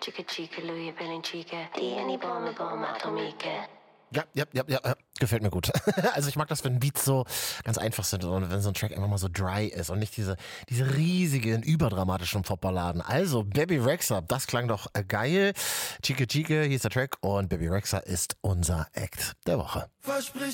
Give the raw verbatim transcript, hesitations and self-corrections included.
Chica chica, Louis Chica, Tieni bombe bombe atomique. Ja, ja, ja, ja, gefällt mir gut. Also ich mag das, wenn Beats so ganz einfach sind und wenn so ein Track einfach mal so dry ist und nicht diese, diese riesigen, überdramatischen Popballaden. Also Bebe Rexha, das klang doch geil. Chica Chica, hier ist der Track und Bebe Rexha ist unser Act der Woche. Versprich